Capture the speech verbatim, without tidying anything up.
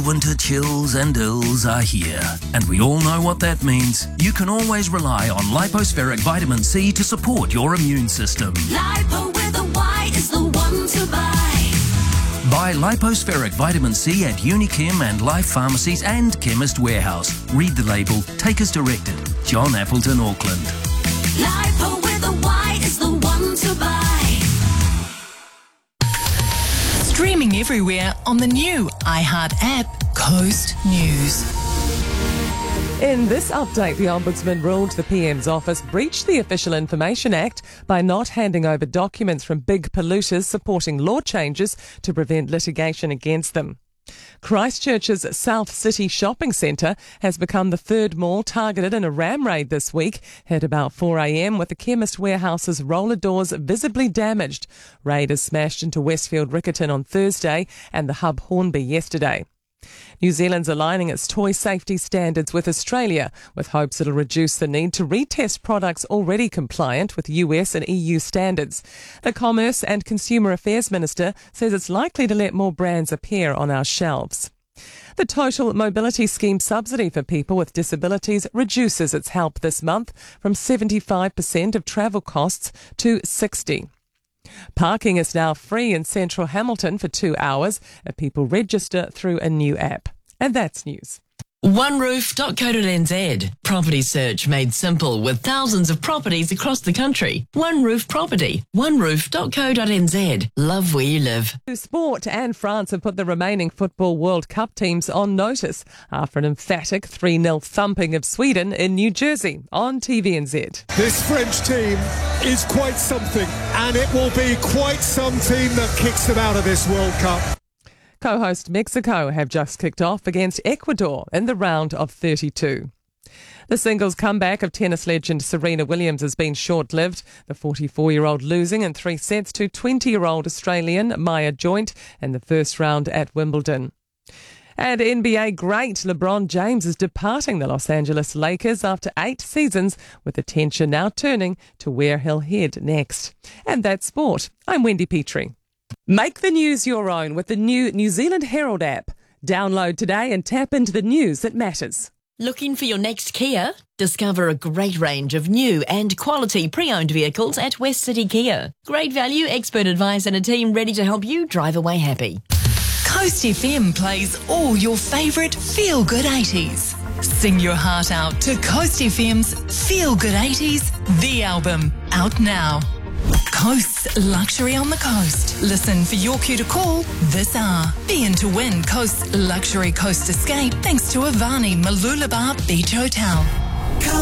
winter chills and ills are here, and we all know what that means. You can always rely on Lipospheric Vitamin C to support your immune system. Lipo with a Y is the one to buy. Buy Lipospheric Vitamin C at Unichem and Life Pharmacies and Chemist Warehouse. Read the label. Take as directed. John Appleton, Auckland. Lipo with a Y is the one to buy. Streaming everywhere on the new iHeart app, Coast News. In this update, the Ombudsman ruled the P M's office breached the Official Information Act by not handing over documents from big polluters supporting law changes to prevent litigation against them. Christchurch's South City Shopping Centre has become the third mall targeted in a ram raid this week, hit about four a m with the Chemist Warehouse's roller doors visibly damaged. Raiders smashed into Westfield Riccarton on Thursday and the Hub Hornby yesterday. New Zealand's aligning its toy safety standards with Australia, with hopes it'll reduce the need to retest products already compliant with U S and E U standards. The Commerce and Consumer Affairs Minister says it's likely to let more brands appear on our shelves. The Total Mobility Scheme subsidy for people with disabilities reduces its help this month from seventy-five percent of travel costs to sixty percent. Parking is now free in central Hamilton for two hours if people register through a new app. And that's news. one roof dot co dot n z. Property search made simple with thousands of properties across the country. One Roof Property. one roof dot co dot n z. Love where you live. Sport and France have put the remaining Football World Cup teams on notice after an emphatic three nil thumping of Sweden in New Jersey on T V N Z. This French team is quite something, and it will be quite some team that kicks them out of this World Cup. Co-host Mexico have just kicked off against Ecuador in the round of thirty-two. The singles comeback of tennis legend Serena Williams has been short-lived, the forty-four-year-old losing in three sets to twenty-year-old Australian Maya Joint in the first round at Wimbledon. And N B A great LeBron James is departing the Los Angeles Lakers after eight seasons, with attention now turning to where he'll head next. And that's sport. I'm Wendy Petrie. Make the news your own with the new New Zealand Herald app. Download today and tap into the news that matters. Looking for your next Kia? Discover a great range of new and quality pre-owned vehicles at West City Kia. Great value, expert advice and a team ready to help you drive away happy. Coast F M plays all your favourite feel-good eighties. Sing your heart out to Coast F M's Feel Good eighties, the album, out now. Coast's Luxury on the Coast. Listen for your cue to call this hour. Be in to win Coast's Luxury Coast Escape thanks to Avani Mooloolaba Beach Hotel.